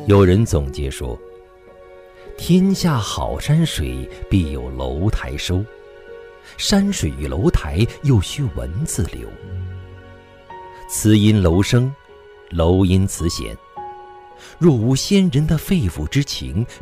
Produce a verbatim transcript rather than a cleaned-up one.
有人总结说，天下好山水，必有楼台收。山水与楼台，又需文字流。词因楼生，楼因词显。若无先人的肺腑之情，